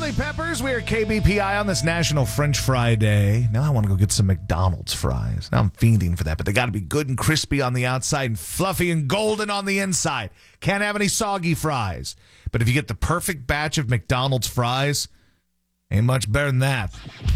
Chili Peppers. We are KBPI on this National French Fry Day. Now I want to go get some McDonald's fries. Now I'm fiending for that, but they got to be good and crispy on the outside and fluffy and golden on the inside. Can't have any soggy fries. But if you get the perfect batch of McDonald's fries, ain't much better than that.